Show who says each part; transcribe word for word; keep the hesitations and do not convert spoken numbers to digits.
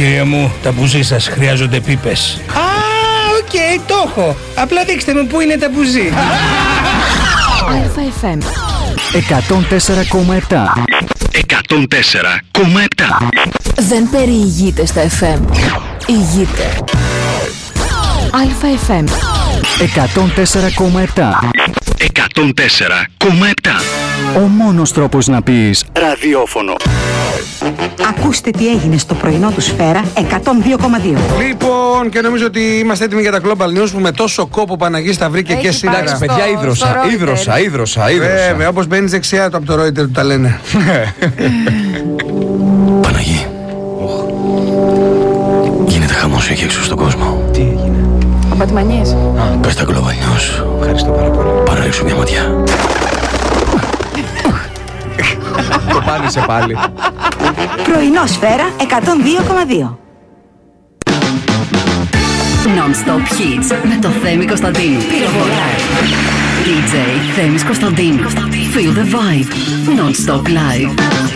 Speaker 1: Κύριε μου, τα μπουζί σας χρειάζονται πίπες. Α, οκ, okay, το έχω. Απλά δείξτε μου πού είναι τα μπουζί.
Speaker 2: Α Φ Μ εκατόν τέσσερα κόμμα επτά.
Speaker 3: εκατόν τέσσερα κόμμα επτά.
Speaker 2: Δεν περιηγείται στα εφ εμ. Ηγείται. Α Φ Μ
Speaker 4: εκατόν τέσσερα κόμμα επτά.
Speaker 3: εκατόν τέσσερα κόμμα επτά.
Speaker 4: Ο μόνος τρόπος να πεις ραδιόφωνο.
Speaker 5: Ακούστε τι έγινε στο πρωινό του Σφαίρα εκατόν δύο κόμμα δύο.
Speaker 6: Λοιπόν, και νομίζω ότι είμαστε έτοιμοι για τα Global News που με τόσο κόπο Παναγής τα βρήκε και σήμερα.
Speaker 7: Εντάξει, παιδιά, ίδρωσα, ίδρωσα, ίδρωσα, ίδρωσα.
Speaker 6: Βέβαια, όπως μπαίνεις δεξιά του από το Reuters του τα λένε.
Speaker 8: Παναγί, γίνεται χαμός εκεί έξω στον κόσμο.
Speaker 6: Τι έγινε?
Speaker 7: Ο Πατημανιές.
Speaker 8: Πες τα Global News.
Speaker 6: Ευχαριστώ πάρα πολύ.
Speaker 8: Πάρε να ρίξω μια ματιά.
Speaker 7: Το πάνησε πάλι.
Speaker 5: Πρωινό Σφαίρα εκατόν δύο κόμμα δύο.
Speaker 9: Non-stop hits με το Θέμη Κωνσταντίνου. Πυροβολάει. ντι τζέι Θέμης Κωνσταντίνου. Feel the vibe. Non-stop live.